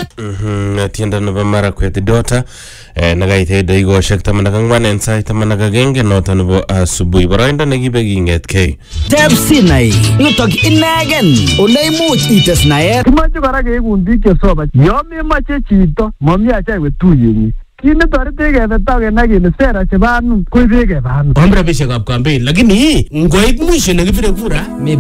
Tienda nebo Marakwet Dota nagaite daikoshek 14 en sait 11 noto nebo asubuhi boroindo nekibe kingetkei. Tepsinai yutok inegen ole imuch ites naet. Kimache kora keekun biik chesoman. Yo memoche chito mami acha iwe tuyenyi. Kit netoreti kebe kenai kele sera chebo anum koibe kebe anum. Om rabishekab campaign lakini ngoit mwisho nekibire kura